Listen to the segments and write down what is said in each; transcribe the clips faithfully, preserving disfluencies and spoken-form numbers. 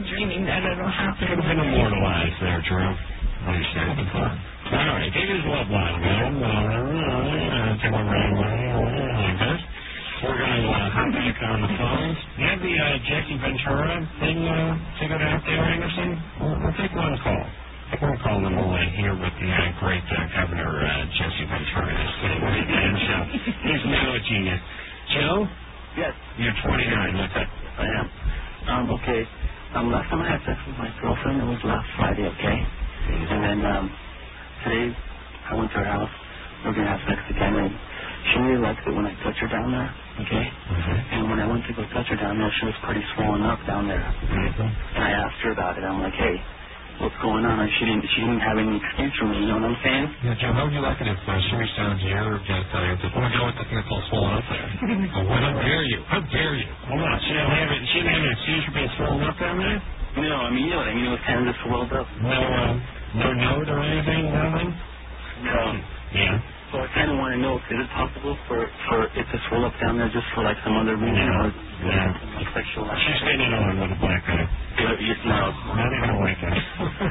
dreaming that it'll happen. Could have been immortalized there, Drew. What do you say? All right, it is Love Line, man. We're going to uh, hop back on the phones. You have the uh, Jesse Ventura thing uh, figured out there, Anderson? We'll, we'll take one call. One call and we'll uh, hear what the uh, great uh, Governor uh, Jesse Ventura is saying. And so he's now a genius. Joe? Yes. You're twenty-nine. What's up? I am. Um, okay. Um, last time I had sex with my girlfriend, it was last Friday, okay? And then um, today I went to her house. We We're going to have sex again, and she really liked it when I touched her down there, okay? Mm-hmm. And when I went to go touch her down there, she was pretty swollen up down there. Mm-hmm. And I asked her about it. I'm like, hey, what's going on? And she didn't, she didn't have any excuse for me, you know what I'm saying? Yeah, Joe, how would you like it if uh, she reached down to your genitalia and said, oh my God, what's that thing that's all swollen up there? Oh, what, how dare you? How dare you? Hold on, she didn't have it, she didn't have an excuse for being swollen up down there? No, I mean, you know what I mean? It was kind of just swelled up. No, uh, no note or anything, nothing? No. Yeah. So I kind of want to know, is it possible for, for it to swell up down there just for like some other reason? Yeah. Or Yeah. like sexual She's getting on with a black guy. No. Not even a white guy.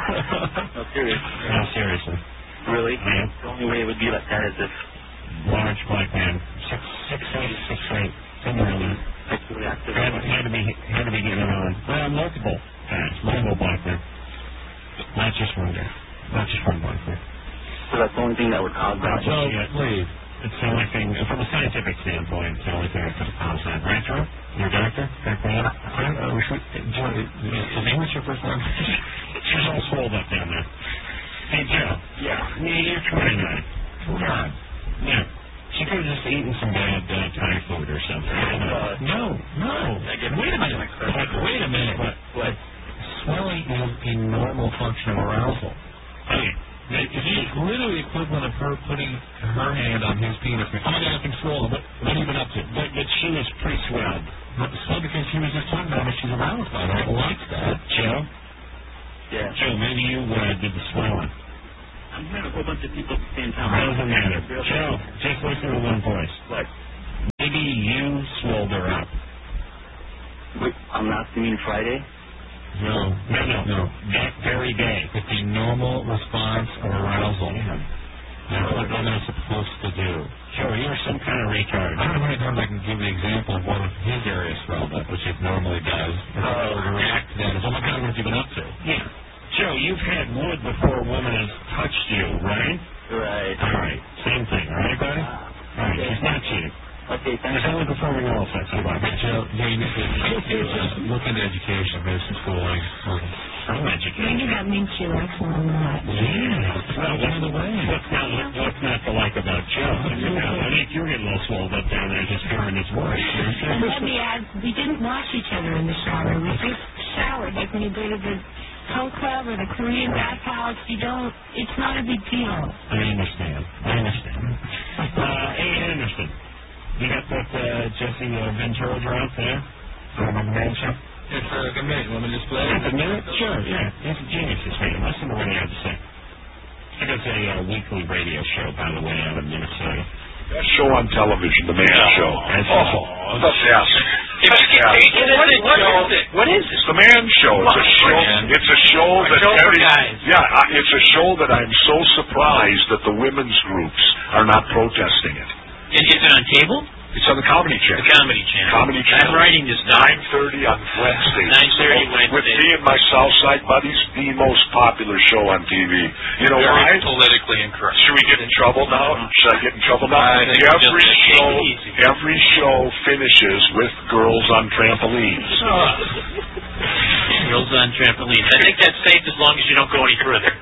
No, seriously. No, seriously. Really? Yeah. The only way it would be like that is if... Large black man. Six, six, eight, six, eight. Somewhere in there. Sexually active. Had, had to be, had to be getting it on. Well, multiple times. Multiple black men. Not just one guy. Not just one black man. So that's the only thing that would cause that. Well, yeah, please. It's the only thing, from a scientific standpoint, it's the only thing that could cause that. Right, Joe? You're a doctor? Back there? Uh, we should, Joe, is English your first name? She's all swelled up down there. Hey, Joe. Yeah. Yeah, you're twenty-nine. twenty-nine. Yeah. She could have just eaten some bad uh, Thai food or something. Uh, no, no. Wait a minute. But, wait a minute. But, What? swelling is a normal function of arousal. Okay. It's literally equivalent of her putting her hand on his penis. Oh my God, I've been swollen. What, what have you been up to? But, but she was pretty swelled. But so because she was just talking about it, she's aroused by it. I like that. Joe? Yeah. Joe, maybe you uh, did the swelling. I'm hearing a whole bunch of people at the same time. Doesn't matter. Joe, just listen to one voice. What? Maybe you swelled her up. Wait, I'm not mean Friday? No, No, no, no. That very day. It's a normal response of arousal. That's what women are supposed to do. Joe, you're some kind of retard. I don't know how many times I can give the example of one of his areas swelled up, which it normally does. And so I would react to that as, oh my God, what have you been up to? Yeah. Joe, you've had wood before a woman has touched you, right? Right. All right. Same thing, all right, buddy? All right. She's not cheating. Okay, thanks. There's only performing oral sex. But Joe, Joe, you need to, you need to uh, look into education, maybe some schooling. Some education. Maybe that means she likes him a lot. Yeah. Well, what's, the way? What's, not, what's not to like about Joe? You know, I think you're getting a little swelled up down there just hearing his voice. And let me add, we didn't wash each other in the shower. We just showered. Like when you go to the Toe Club or the Korean bathhouse, you don't, it's not a big deal. I understand. I understand. Uh, hey, Anderson. You got that uh, Jesse uh, Ventura drop there? From the mansion? It's uh, like a minute. You want me to just play it? It's a minute? Sure, yeah. He's a genius, this man. Listen to what he had to say. He does a uh, weekly radio show, by the way, out of Minnesota. That show on television, The Man Show. That's oh, the best. What is it? What is it? What is it? It's The Man Show. It's a show. It's a show that every, yeah, it's a show that I'm so surprised that the women's groups are not protesting it. Is it on cable? It's on the Comedy Channel. The Comedy Channel. Comedy Channel. I'm writing this down. nine thirty on Wednesday. nine thirty Wednesday. With me and my Southside buddies, the most popular show on T V. You know Very why? politically incorrect. Should we get in trouble now? Should I get in trouble now? I think every just show, easy. every show finishes with girls on trampolines. Girls on trampolines. I think that's safe as long as you don't go any further.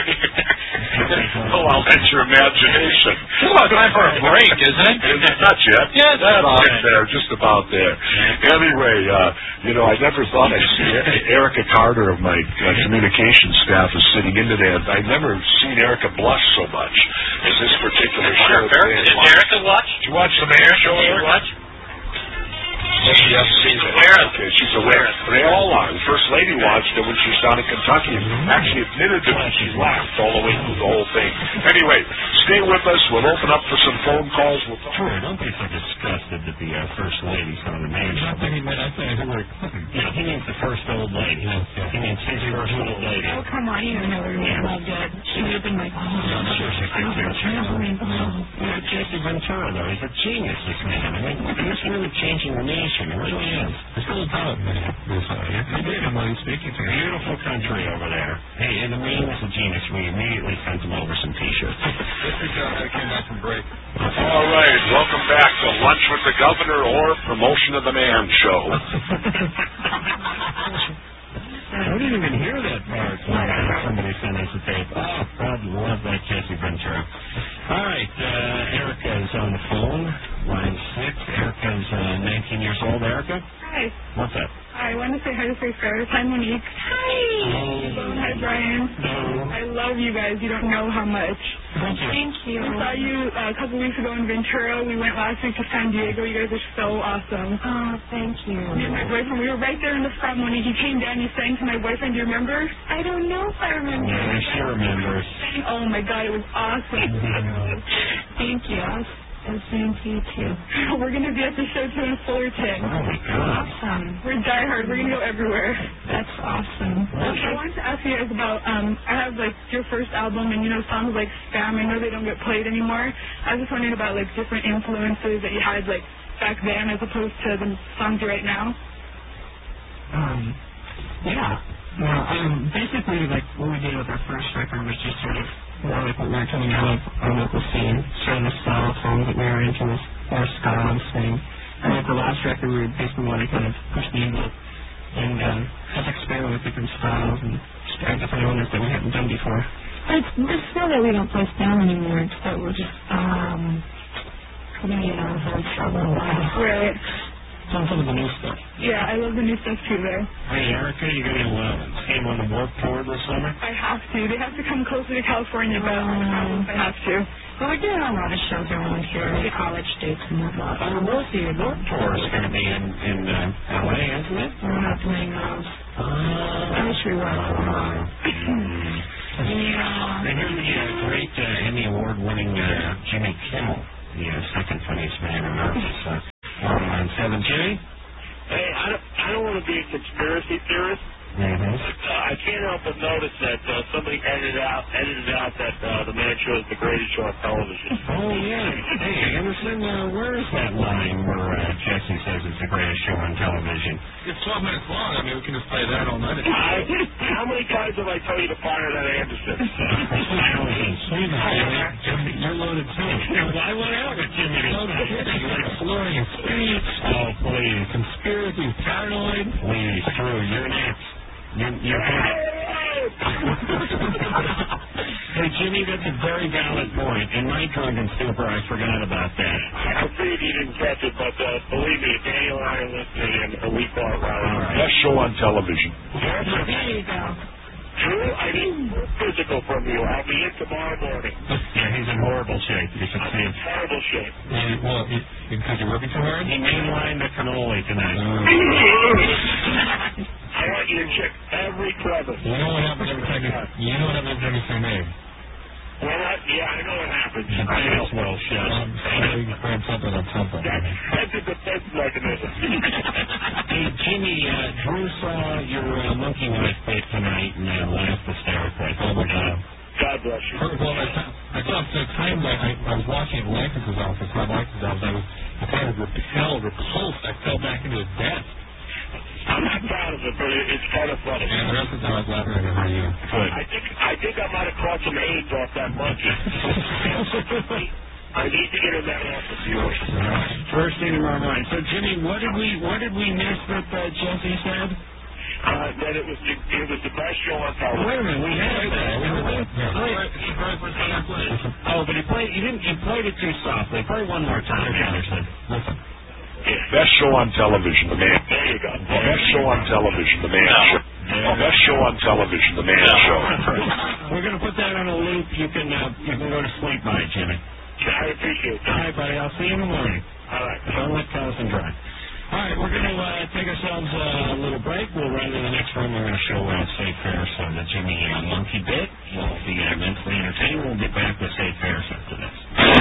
Oh, well, that's your imagination. Well, it's time for a break, isn't it? Not yet. Yeah, it's That's about right there, just about there. Anyway, uh, you know, I never thought I'd see Erica Carter of my uh, communications staff is sitting into that. I've never seen Erica blush so much as this particular show. Did Erica watch? Did you watch the Man Show, Did you Erica? watch? Yes, she's aware of it. Okay, she's aware. They all are. The First Lady watched it when she was down in Kentucky and actually admitted to it. She laughed all the way through the whole thing. Anyway, stay with us. We'll open up for some phone calls. We'll talk. Troy, don't be so disgusted that the uh, First Lady's on the man show. I think he meant, I think he meant, Yeah, he means the First Old Lady. Yes, yes. He means his First Old Lady. Oh, come on, you don't know her name. Loved it. She would have been like, oh, I'm sure she's I thinking don't of know. You know, Jesse Ventura, though, he's a genius, this man. I mean, he's really changing the nation. He really is. He's still a talent, man. I did him while he's speaking to me. Beautiful country over there. Hey, and the man is a genius. We immediately sent him over some T-shirts. This week I came back from break. All right, welcome back to Lunch with the Governor or Promotion of the Man show. I didn't even hear that part. Somebody sent us a tape. Oh, God, love that Jesse Ventura. All right, uh, Erica is on the phone, line six. Erica's uh, nineteen years old. Erica? Hi. What's up? I want to say hi to Faith Ferris. Hi, Monique. Hi. Oh. Hi, Brian. No. I love you guys. You don't know how much. Thank you. Thank you. I saw you uh, a couple weeks ago in Ventura. We went last week to San Diego. You guys are so awesome. Oh, thank you. Me and my boyfriend, we were right there in the front when he came down. He sang to my boyfriend. Do you remember? I don't know if I remember. Yeah, she remembers. Oh, my God. It was awesome. Thank you. I was, I was saying to you, too. We're going to be at the show, too, in Fullerton. Oh, my God. Awesome. We're diehard. We're going to go everywhere. That's awesome. I wanted to ask you guys about, um, I have, like, your first album, and, you know, songs like Spam. I know they don't get played anymore. I was just wondering about, like, different influences that you had, like, back then as opposed to the songs you write now. Um, yeah. Well, um, basically, like, what we did with our first record was just sort of, you know, like, what we were coming out of our local scene, sort of the style of songs that we were into was more ska and swing. And with the last record, we basically wanted to kind of push the envelope and um, just experiment with different styles and just try different elements that we hadn't done before. It's, it's still that we don't play Spam anymore. It's that we're just, um, putting it on hold for a little while. Right. Some of the new stuff. Yeah, I love the new stuff, too, there. Hey, Erica, you going to uh, came on the Warp Tour this summer? I have to. They have to come closer to California, but um, I have to. Well, we're doing a lot of shows around here, like college dates and whatnot. Oh, we'll see. The Warp Tour is going to be in, in uh, L A, isn't it? We're not doing those. Uh, I wish we were. Yeah. And here's the uh, great uh, Emmy Award-winning uh, Jimmy Kimmel, the uh, second funniest man on earth. Is, uh, on line seven. Jimmy? Hey, I don't, I don't want to be a conspiracy theorist, Mm-hmm. but uh, I can't help but notice that uh, somebody edited out edited out that uh, the man show is the greatest show on television. Oh, yeah. Hey, Anderson, uh, where is that line where uh, Jesse says it's the greatest show on television? It's twelve minutes long. I mean, we can just play that all night. I, how many times have I told you to fire that Anderson? Thousands. Jimmy, you're loaded too. Why would I ever, Jimmy? No kidding. You're like slurring your speech. Oh, please. Conspiracy, paranoid. Please, true. You're next. You're, you're Hey, Jimmy, that's a very valid point. In my drunken stupor, I forgot about that. I figured you didn't catch it, but uh, believe me, Daniel and I are listening, and uh, we thought right. All right. Best show on television. There you go. True, I need physical from you. I'll be in tomorrow morning. Yeah, he's in horrible shape. You should see him. Terrible shape. Yeah, well, it, because you're working too hard? He mainlined the cannoli tonight. I want you to check every crevice. You know what happens every time you, you know what happens every time you say name? Well, I, yeah, I know what happens. The I know. face will shut. Um, so you can find something on something. That's, that's a defense mechanism. Hey, Jimmy, uh, Drew saw your uh, monkey wife tape tonight and uh, laughed hysterically. Oh, my God. God bless you. First of all, I, I thought at the time that I, I was watching at Lancaster's office, my Lancaster's office, I was I kind of repelled, repulsed. I fell back into his desk. I'm not proud of it, but it, it's kind of funny. And the rest of the time I was laughing at him. How are you? Good. I think I think I might have caught some AIDS off that monkey. I need to get in that office of yours. First thing tomorrow morning. So, Jimmy, what did we what did we miss that uh, Jesse said? Uh, that it was the, it was the best show on television. Wait a minute, we had that. Oh, but he played. He didn't. He played it too softly. Play one more time, Anderson. Listen. Best show on television, the man. There you go. Best show on television, the man show. Best show on television, the man show. We're gonna put that on a loop. You can uh, you can go to sleep by it, Jimmy. I appreciate All that. right, buddy. I'll see you in the morning. All right. Don't let Carlson drive. All right, we're going to uh, take ourselves uh, a little break. We'll run to the next room. We're going to show uh, Safe Ferris on the Jimmy uh, Monkey bit. We'll be uh, mentally entertained. We'll get back with Safe Ferris after this.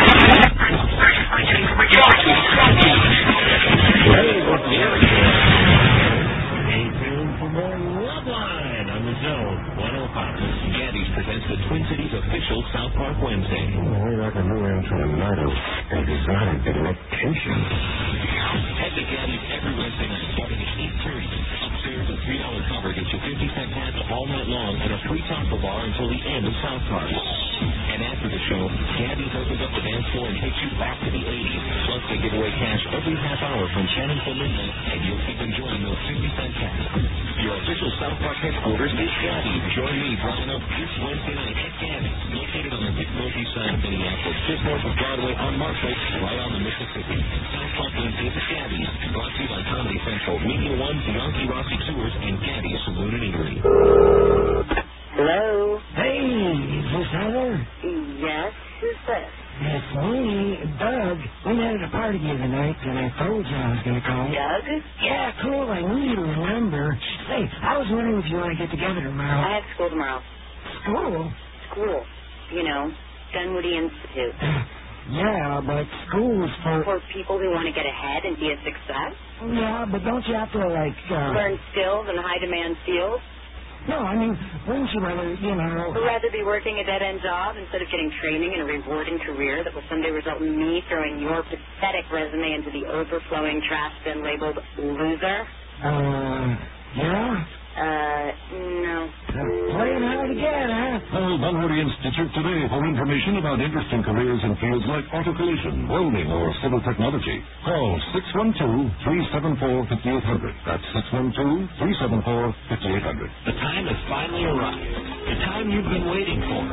Hey, what's the Stay tuned for more Love Line on the Zone one oh five. Gaddy's presents the Twin Cities official South Park Wednesday. We're like a new into a night of exotic electrician. Head to Gaddy's every Wednesday night starting at eight thirty. Upstairs, a three dollar cover gets you fifty cent pass all night long and a free taco bar until the end of South Park. And after the show, Gaddy's opens up the dance floor and takes you back to the eighties. Plus, they give away cash every half hour from ten until midnight, and you'll keep enjoying those fifty cent pass. Your official South Park headquarters is Gaddy's. Join me, Brian, up this Wednesday night at Gaddy's, located on the Big Monkey side of Minneapolis, just north of Broadway on Marshall, right on the Mississippi. South Park Wednesdays at Gaddy's, brought to you by Comedy Central, Media One, Bianchi Rossi Tours, and Gaddy's Saloon and Eatery. Hello? Hey, is this Heather? Yes, who's this? It's me, Doug. We met at a party the other night, and I told you I was going to call. Doug? Yeah, cool. I knew you remember. Hey, I was wondering if you want to get together tomorrow. I have school tomorrow. School? School. You know, Dunwoody Institute. Yeah, but school is for... For people who want to get ahead and be a success? Yeah, but don't you have to, like... Uh... Learn skills in high-demand fields? No, I mean, wouldn't you rather, you know... I'd rather be working a dead-end job instead of getting training in a rewarding career that will someday result in me throwing your pathetic resume into the overflowing trash bin labeled loser? Uh, yeah? Uh, no. Uh, playing hard again, huh? Call Dunwoody Institute today for information about interesting careers in fields like auto collision, welding, or civil technology. Call six one two, three seven four, five eight zero zero. That's six one two, three seven four, five eight zero zero. The time has finally arrived. The time you've been waiting for.